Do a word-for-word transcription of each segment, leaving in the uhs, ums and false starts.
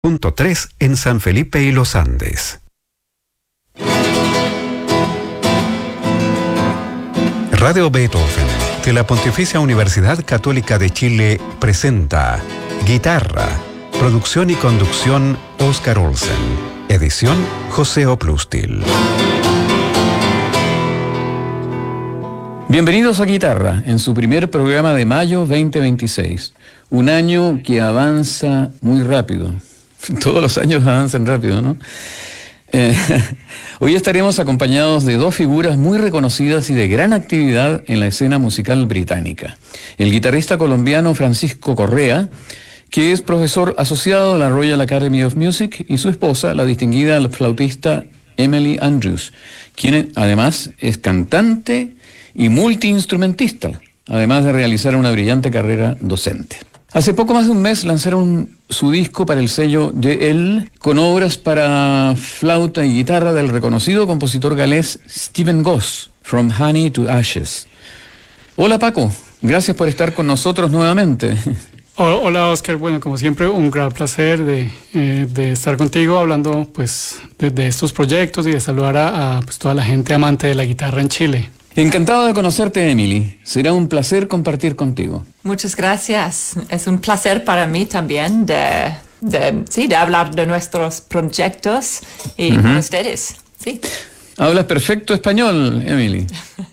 Punto tres en San Felipe y Los Andes. Radio Beethoven de la Pontificia Universidad Católica de Chile presenta Guitarra, producción y conducción Oscar Olsen, edición José Oplustil. Bienvenidos a Guitarra, en su primer programa de mayo veinte veintiséis. Un año que avanza muy rápido. Todos los años avanzan rápido, ¿no? Eh, hoy estaremos acompañados de dos figuras muy reconocidas y de gran actividad en la escena musical británica. El guitarrista colombiano Francisco Correa, que es profesor asociado de la Royal Academy of Music, y su esposa, la distinguida flautista Emily Andrews, quien además es cantante y multiinstrumentista, además de realizar una brillante carrera docente. Hace poco más de un mes lanzaron su disco para el sello J L con obras para flauta y guitarra del reconocido compositor galés Stephen Goss, From Honey to Ashes. Hola Paco, gracias por estar con nosotros nuevamente. Hola Oscar, bueno, como siempre un gran placer de, eh, de estar contigo hablando pues de, de estos proyectos y de saludar a, a pues, toda la gente amante de la guitarra en Chile. Encantado de conocerte, Emily. Será un placer compartir contigo. Muchas gracias. Es un placer para mí también de, de, sí, de hablar de nuestros proyectos y uh-huh. con ustedes. Sí. Hablas perfecto español, Emily.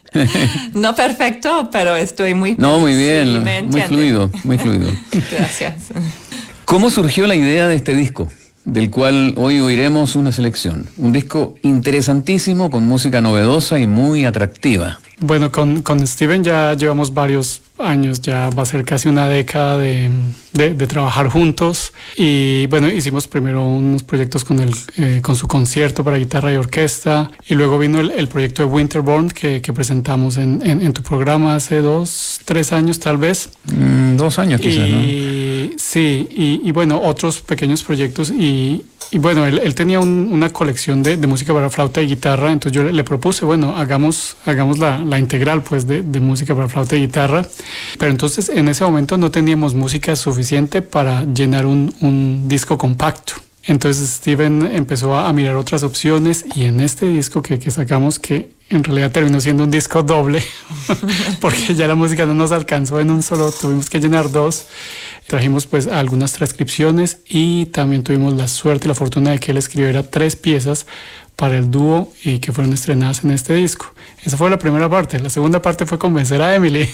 No perfecto, pero estoy muy... No, muy bien, sí, muy fluido, muy fluido. Gracias. ¿Cómo surgió la idea de este disco, del cual hoy oiremos una selección? Un disco interesantísimo, con música novedosa y muy atractiva. Bueno, con, con Steven ya llevamos varios años, ya va a ser casi una década de, de, de trabajar juntos. Y bueno, hicimos primero unos proyectos con, el, eh, con su concierto para guitarra y orquesta. Y luego vino el, el proyecto de Winterborn que, que presentamos en, en, en tu programa hace dos, tres años tal vez. Mm, dos años quizás, y, ¿no? Sí, y, y bueno, otros pequeños proyectos. Y, y bueno, él, él tenía un, una colección de, de música para flauta y guitarra. Entonces yo le, le propuse, bueno, hagamos, hagamos la, la integral pues de, de música para flauta y guitarra. Pero entonces en ese momento no teníamos música suficiente para llenar un, un disco compacto. Entonces Steven empezó a, a mirar otras opciones y en este disco que, que sacamos, que en realidad terminó siendo un disco doble, porque ya la música no nos alcanzó en un solo, tuvimos que llenar dos. Trajimos pues algunas transcripciones y también tuvimos la suerte y la fortuna de que él escribiera tres piezas para el dúo y que fueron estrenadas en este disco. Esa fue la primera parte. La segunda parte fue convencer a Emily.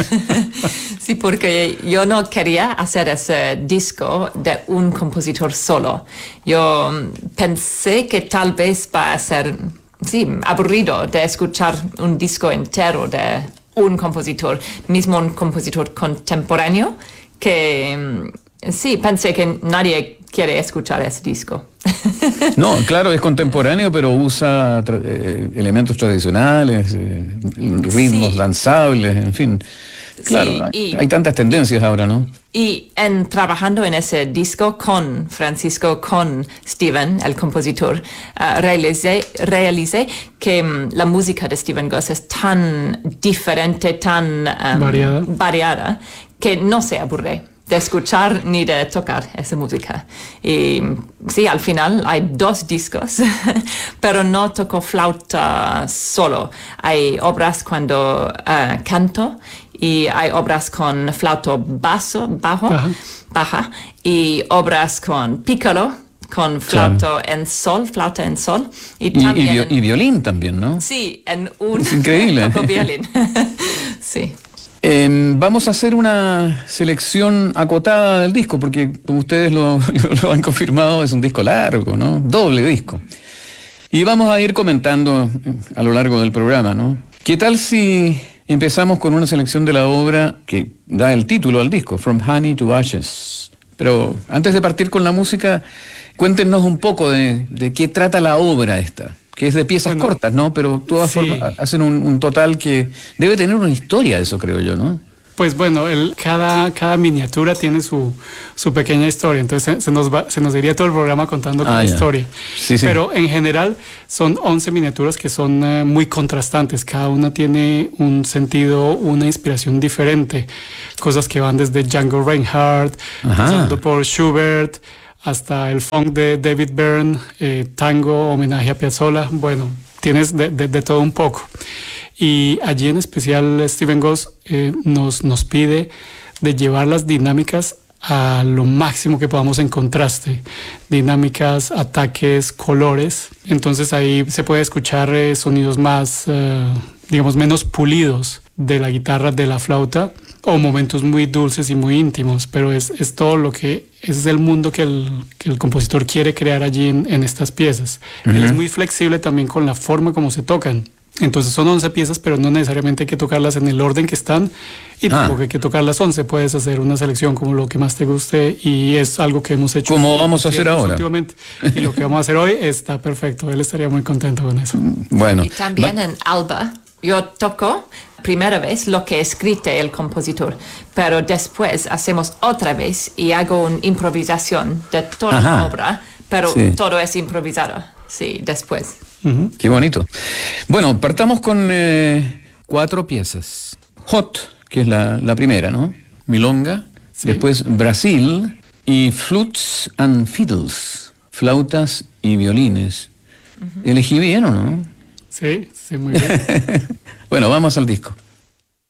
Sí, porque yo no quería hacer ese disco de un compositor solo. Yo pensé que tal vez va a ser, sí, aburrido de escuchar un disco entero de un compositor, mismo un compositor contemporáneo, que sí, pensé que nadie quiere escuchar ese disco. No, claro, es contemporáneo, pero usa tra- eh, elementos tradicionales, eh, ritmos sí. danzables, en fin. Claro, sí, hay, y, hay tantas tendencias ahora, ¿no? Y en trabajando en ese disco con Francisco, con Steven, el compositor, uh, realicé, realicé que um, la música de Stephen Goss es tan diferente, tan um, variada. variada, que no se aburre de escuchar ni de tocar esa música. Y sí, al final hay dos discos, pero no toco flauta solo. Hay obras cuando uh, canto y hay obras con flauta basso, bajo, Ajá. baja, y obras con piccolo, con flauta en sol, flauta en sol. Y, y, también y, vi- y violín también, ¿no? Sí, en un es increíble. violín. Sí. Eh, vamos a hacer una selección acotada del disco, porque como ustedes lo, lo han confirmado, es un disco largo, ¿no? Doble disco. Y vamos a ir comentando a lo largo del programa, ¿no? ¿Qué tal si empezamos con una selección de la obra que da el título al disco, From Honey to Ashes? Pero antes de partir con la música, cuéntenos un poco de, de qué trata la obra esta, que es de piezas bueno, cortas, ¿no? Pero de todas sí. formas hacen un, un total que debe tener una historia, eso creo yo, ¿no? Pues bueno, el, cada, cada miniatura tiene su, su pequeña historia, entonces se, se, nos va, se nos iría todo el programa contando cada ah, historia. Sí, sí. Pero en general son once miniaturas que son uh, muy contrastantes, cada una tiene un sentido, una inspiración diferente, cosas que van desde Django Reinhardt, pasando por Schubert, hasta el funk de David Byrne, eh, tango, homenaje a Piazzolla, bueno, tienes de, de, de todo un poco. Y allí en especial Steven Goss eh, nos, nos pide de llevar las dinámicas a lo máximo que podamos en contraste, dinámicas, ataques, colores. Entonces ahí se puede escuchar eh, sonidos más, eh, digamos, menos pulidos de la guitarra, de la flauta, o momentos muy dulces y muy íntimos, pero es, es todo lo que es el mundo que el, que el compositor quiere crear allí en, en estas piezas. Uh-huh. Él es muy flexible también con la forma como se tocan. Entonces son once piezas, pero no necesariamente hay que tocarlas en el orden que están, y tampoco ah. hay que tocarlas once. Puedes hacer una selección como lo que más te guste, y es algo que hemos hecho. Como vamos a hacer ahora. Últimamente. Y lo que vamos a hacer hoy está perfecto. Él estaría muy contento con eso. Bueno. Y también va. En Alba yo toco primera vez lo que escribe el compositor, pero después hacemos otra vez y hago una improvisación de toda Ajá. la obra, pero sí. todo es improvisado, sí, después. Uh-huh. Qué bonito. Bueno, partamos con eh, cuatro piezas. Hot, que es la, la primera, ¿no? Milonga. Sí. Después Brasil y Flutes and Fiddles, flautas y violines. Uh-huh. ¿Elegí bien o no? Sí, sí, muy bien. Bueno, vamos al disco.